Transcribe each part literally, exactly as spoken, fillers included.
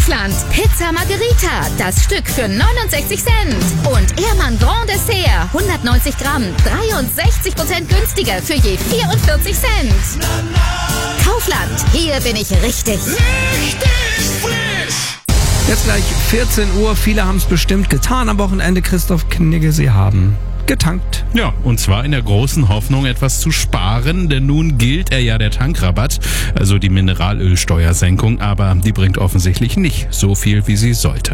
Kaufland. Pizza Margherita, das Stück für neunundsechzig Cent. Und Ehrmann Grand Dessert, hundertneunzig Gramm, dreiundsechzig Prozent günstiger für je vierundvierzig Cent. Kaufland, hier bin ich richtig. Richtig frisch! Jetzt gleich vierzehn Uhr. Viele haben es bestimmt getan am Wochenende. Christoph Knigge, Sie haben getankt. Ja, und zwar in der großen Hoffnung, etwas zu sparen, denn nun gilt er ja der Tankrabatt, also die Mineralölsteuersenkung, aber die bringt offensichtlich nicht so viel, wie sie sollte.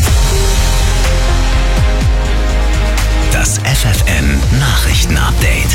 Das F F N Nachrichtenupdate.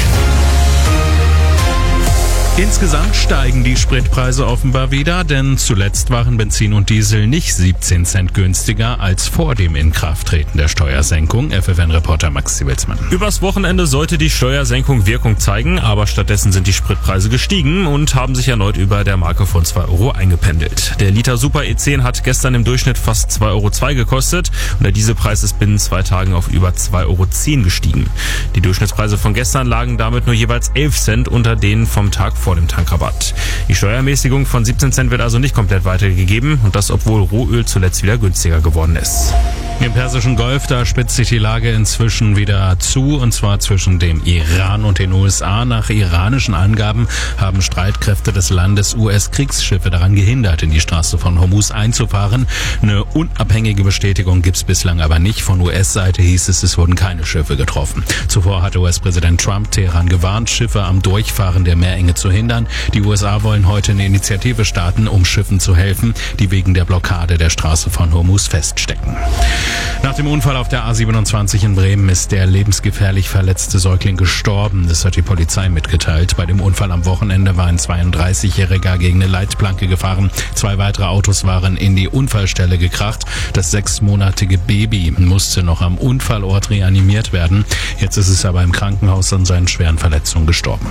Insgesamt steigen die Spritpreise offenbar wieder, denn zuletzt waren Benzin und Diesel nicht siebzehn Cent günstiger als vor dem Inkrafttreten der Steuersenkung. F F N-Reporter Max Ziebelsmann. Übers Wochenende sollte die Steuersenkung Wirkung zeigen, aber stattdessen sind die Spritpreise gestiegen und haben sich erneut über der Marke von zwei Euro eingependelt. Der Liter Super E zehn hat gestern im Durchschnitt fast zwei Euro zwei gekostet und der Dieselpreis ist binnen zwei Tagen auf über zwei Euro zehn gestiegen. Die Durchschnittspreise von gestern lagen damit nur jeweils elf Cent unter denen vom Tag vor dem Tankrabatt. Die Steuerermäßigung von siebzehn Cent wird also nicht komplett weitergegeben und das, obwohl Rohöl zuletzt wieder günstiger geworden ist. Im Persischen Golf, da spitzt sich die Lage inzwischen wieder zu, und zwar zwischen dem Iran und den U S A. Nach iranischen Angaben haben Streitkräfte des Landes U S-Kriegsschiffe daran gehindert, in die Straße von Hormuz einzufahren. Eine unabhängige Bestätigung gibt's bislang aber nicht. Von U S-Seite hieß es, es wurden keine Schiffe getroffen. Zuvor hatte U S-Präsident Trump Teheran gewarnt, Schiffe am Durchfahren der Meerenge zu hindern. Die U S A wollen heute eine Initiative starten, um Schiffen zu helfen, die wegen der Blockade der Straße von Hormuz feststecken. Nach dem Unfall auf der A siebenundzwanzig in Bremen ist der lebensgefährlich verletzte Säugling gestorben. Das hat die Polizei mitgeteilt. Bei dem Unfall am Wochenende war ein zweiunddreißigjähriger gegen eine Leitplanke gefahren. Zwei weitere Autos waren in die Unfallstelle gekracht. Das sechsmonatige Baby musste noch am Unfallort reanimiert werden. Jetzt ist es aber im Krankenhaus an seinen schweren Verletzungen gestorben.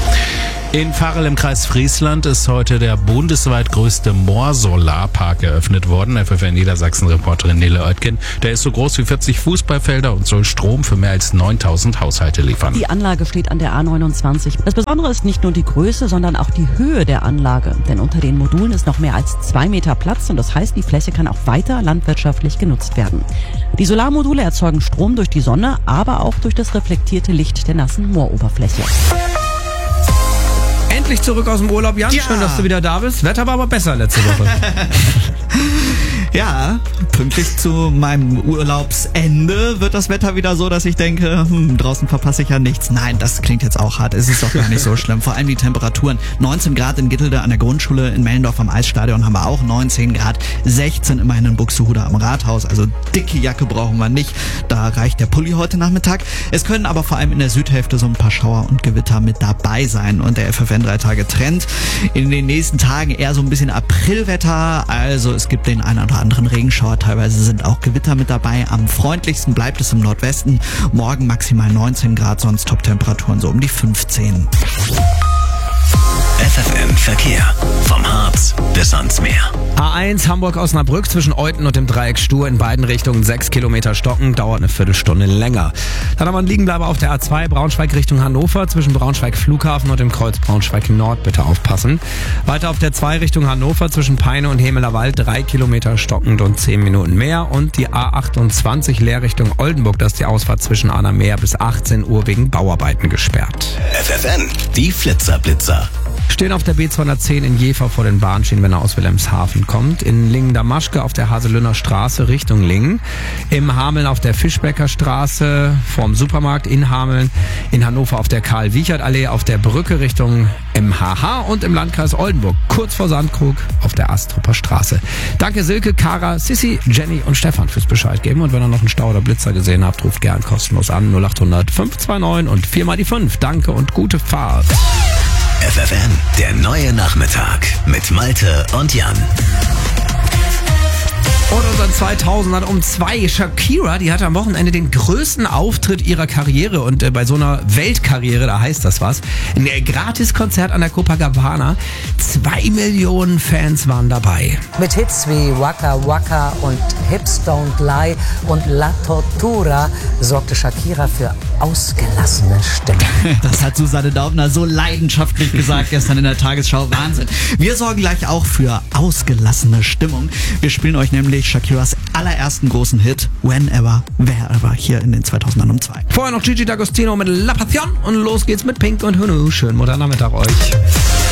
In Varel im Kreis Friesland ist heute der bundesweit größte Moor-Solarpark eröffnet worden. F F N Niedersachsen-Reporterin Nele Oetken. Der ist so groß wie vierzig Fußballfelder und soll Strom für mehr als neuntausend Haushalte liefern. Die Anlage steht an der A neunundzwanzig. Das Besondere ist nicht nur die Größe, sondern auch die Höhe der Anlage. Denn unter den Modulen ist noch mehr als zwei Meter Platz und das heißt, die Fläche kann auch weiter landwirtschaftlich genutzt werden. Die Solarmodule erzeugen Strom durch die Sonne, aber auch durch das reflektierte Licht der nassen Mooroberfläche. Endlich zurück aus dem Urlaub, Jan. Ja. Schön, dass du wieder da bist. Wetter war aber besser letzte Woche. Ja, pünktlich zu meinem Urlaubsende wird das Wetter wieder so, dass ich denke, hm, draußen verpasse ich ja nichts. Nein, das klingt jetzt auch hart. Es ist doch gar nicht so schlimm. Vor allem die Temperaturen. neunzehn Grad in Gittelde an der Grundschule, in Mellendorf am Eisstadion haben wir auch neunzehn Grad. sechzehn immerhin in Buxtehude am Rathaus. Also dicke Jacke brauchen wir nicht. Da reicht der Pulli heute Nachmittag. Es können aber vor allem in der Südhälfte so ein paar Schauer und Gewitter mit dabei sein. Und der F F N drei Tage Trend. In den nächsten Tagen eher so ein bisschen Aprilwetter. Also es gibt den einen oder anderen Regenschauer. Teilweise sind auch Gewitter mit dabei. Am freundlichsten bleibt es im Nordwesten. Morgen maximal neunzehn Grad, sonst Top-Temperaturen so um die fünfzehn. F F N Verkehr. Vom Harz bis ans Meer. A eins Hamburg-Osnabrück zwischen Euten und dem Dreieck Stur in beiden Richtungen sechs Kilometer stocken, dauert eine Viertelstunde länger. Dann haben wir einen Liegenbleiber auf der A zwei Braunschweig Richtung Hannover zwischen Braunschweig Flughafen und dem Kreuz Braunschweig Nord, bitte aufpassen. Weiter auf der zwei Richtung Hannover zwischen Peine und Hemelerwald drei Kilometer stockend und zehn Minuten mehr. Und die A achtundzwanzig Leer Richtung Oldenburg, das ist die Ausfahrt zwischen Arnhem bis achtzehn Uhr wegen Bauarbeiten gesperrt. F F N, die Flitzerblitzer. Stehen auf der B zweihundertzehn in Jever vor den Bahnschienen, wenn er aus Wilhelmshaven kommt. In Lingen-Damaschke auf der Haselünner Straße Richtung Lingen. Im Hameln auf der Fischbecker Straße vorm Supermarkt in Hameln. In Hannover auf der Karl-Wiechert-Allee auf der Brücke Richtung M H H. Und im Landkreis Oldenburg kurz vor Sandkrug auf der Astrupper Straße. Danke Silke, Kara, Sissi, Jenny und Stefan fürs Bescheid geben. Und wenn ihr noch einen Stau oder Blitzer gesehen habt, ruft gern kostenlos an null acht hundert fünf zwei neun und vier mal die fünf. Danke und gute Fahrt. F F N, der neue Nachmittag mit Malte und Jan. Und unseren zweitausendern um zwei. Shakira, die hatte am Wochenende den größten Auftritt ihrer Karriere. Und äh, bei so einer Weltkarriere, da heißt das was, ein äh, Gratiskonzert an der Copacabana. Zwei Millionen Fans waren dabei. Mit Hits wie Waka Waka und Hips Don't Lie und La Tortura sorgte Shakira für ausgelassene Stimmung. Das hat Susanne Daubner so leidenschaftlich gesagt gestern in der Tagesschau. Wahnsinn. Wir sorgen gleich auch für ausgelassene Stimmung. Wir spielen euch nämlich Shakiras allerersten großen Hit Whenever, Wherever hier in den zweitausendern um zwei. Vorher noch Gigi D'Agostino mit La Passion und los geht's mit Pink und Hunu. Schönen Mutternachmittag euch.